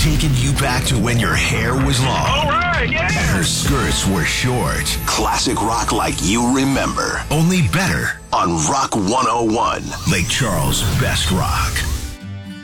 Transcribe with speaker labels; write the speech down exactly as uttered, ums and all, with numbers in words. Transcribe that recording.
Speaker 1: taking you back to when your hair was long.
Speaker 2: All right, yeah.
Speaker 1: And her skirts were short.
Speaker 3: Classic rock like you remember.
Speaker 1: Only better.
Speaker 3: On Rock one oh one.
Speaker 1: Lake Charles' best rock.